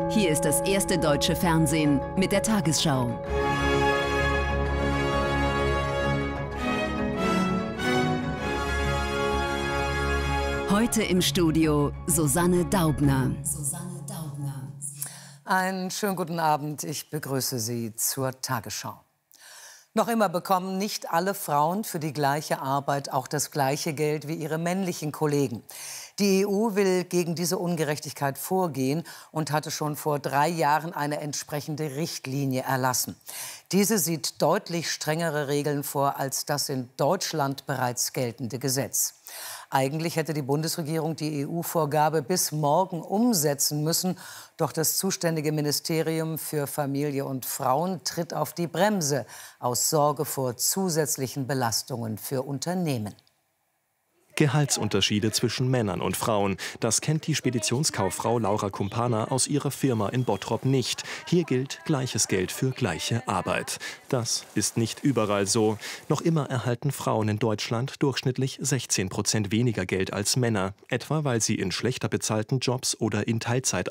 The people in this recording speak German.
Hier ist das erste deutsche Fernsehen mit der Tagesschau. Heute im Studio Susanne Daubner. Einen schönen guten Abend. Ich begrüße Sie zur Tagesschau. Noch immer bekommen nicht alle Frauen für die gleiche Arbeit auch das gleiche Geld wie ihre männlichen Kollegen. Die EU will gegen diese Ungerechtigkeit vorgehen und hatte schon vor 3 Jahren eine entsprechende Richtlinie erlassen. Diese sieht deutlich strengere Regeln vor als das in Deutschland bereits geltende Gesetz. Eigentlich hätte die Bundesregierung die EU-Vorgabe bis morgen umsetzen müssen. Doch das zuständige Ministerium für Familie und Frauen tritt auf die Bremse aus Sorge vor zusätzlichen Belastungen für Unternehmen. Gehaltsunterschiede zwischen Männern und Frauen. Das kennt die Speditionskauffrau Laura Kumpana aus ihrer Firma in Bottrop nicht. Hier gilt gleiches Geld für gleiche Arbeit. Das ist nicht überall so. Noch immer erhalten Frauen in Deutschland durchschnittlich 16% weniger Geld als Männer. Etwa weil sie in schlechter bezahlten Jobs oder in Teilzeit